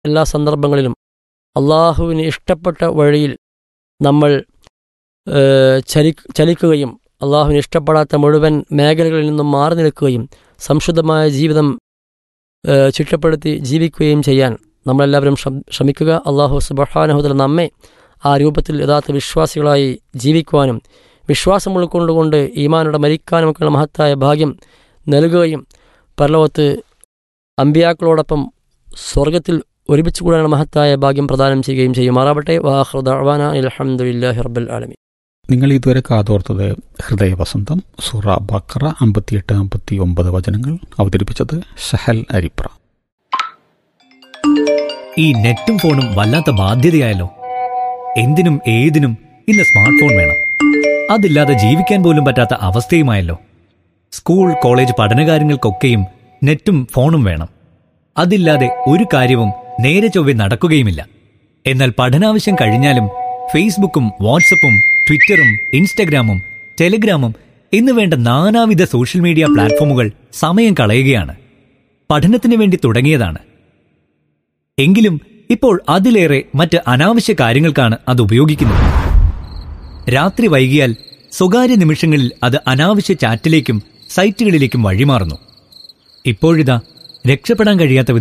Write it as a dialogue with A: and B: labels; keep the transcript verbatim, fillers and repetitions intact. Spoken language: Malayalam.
A: എല്ലാ സന്ദർഭങ്ങളിലും അള്ളാഹുവിന് ഇഷ്ടപ്പെട്ട വഴിയിൽ നമ്മൾ ചലി ചലിക്കുകയും അള്ളാഹുവിന് ഇഷ്ടപ്പെടാത്ത മുഴുവൻ മേഖലകളിൽ നിന്നും മാറി നിൽക്കുകയും സംശുദ്ധമായ ജീവിതം ചിട്ടപ്പെടുത്തി ജീവിക്കുകയും ചെയ്യാൻ നമ്മളെല്ലാവരും ശ്രമിക്കുക. അള്ളാഹു സുബ്ഹാനഹു വ തആല നമ്മെ ആ രൂപത്തിൽ യഥാർത്ഥ വിശ്വാസികളായി ജീവിക്കുവാനും വിശ്വാസം ഉൾക്കൊണ്ടുകൊണ്ട് ഈമാനോടെ മരിക്കാനുമൊക്കെയുള്ള മഹത്തായ ഭാഗ്യം നൽകുകയും പരലോകത്ത് അമ്പിയാക്കളോടൊപ്പം സ്വർഗത്തിൽ ഒരുമിച്ച് കൂടാനുള്ള മഹത്തായ ഭാഗ്യം പ്രദാനം ചെയ്യുകയും ചെയ്യുമാറാവട്ടെ. വആഖിറു ദഅ്വാനാ അൽഹംദുലില്ലാഹി റബ്ബിൽ ആലമീൻ.
B: നിങ്ങൾ ഇതുവരെ കാതോർത്തത് ഹൃദയവസന്തം സൂറ ബഖറ അമ്പത്തിയെട്ട് അമ്പത്തി ഒമ്പത് വചനങ്ങൾ. അവതരിപ്പിച്ചത് സഹൽ അരിപ്ര.
C: ഈ നെറ്റും ഫോണും വല്ലാത്ത ബാധ്യതയായല്ലോ. എന്തിനും ഏതിനും ഇന്ന് സ്മാർട്ട് ഫോൺ വേണം. അതില്ലാതെ ജീവിക്കാൻ പോലും പറ്റാത്ത അവസ്ഥയുമായല്ലോ. സ്കൂൾ കോളേജ് പഠനകാര്യങ്ങൾക്കൊക്കെയും നെറ്റും ഫോണും വേണം. അതില്ലാതെ ഒരു കാര്യവും നേരെ ചൊവ്വെ നടക്കുകയുമില്ല. എന്നാൽ പഠനാവശ്യം കഴിഞ്ഞാലും ഫേസ്ബുക്കും വാട്സപ്പും ട്വിറ്ററും ഇൻസ്റ്റഗ്രാമും ടെലിഗ്രാമും എന്നുവേണ്ട നാനാവിധ സോഷ്യൽ മീഡിയ പ്ലാറ്റ്ഫോമുകൾ സമയം കളയുകയാണ്. പഠനത്തിന് വേണ്ടി തുടങ്ങിയതാണ്. എങ്കിലും ഇപ്പോൾ അതിലേറെ മറ്റ് അനാവശ്യ കാര്യങ്ങൾക്കാണ് അത് ഉപയോഗിക്കുന്നത്. രാത്രി വൈകിയാൽ സ്വകാര്യ നിമിഷങ്ങളിൽ അത് അനാവശ്യ ചാറ്റിലേക്കും സൈറ്റുകളിലേക്കും വഴിമാറുന്നു. ഇപ്പോഴിതാ രക്ഷപ്പെടാൻ കഴിയാത്ത വിധം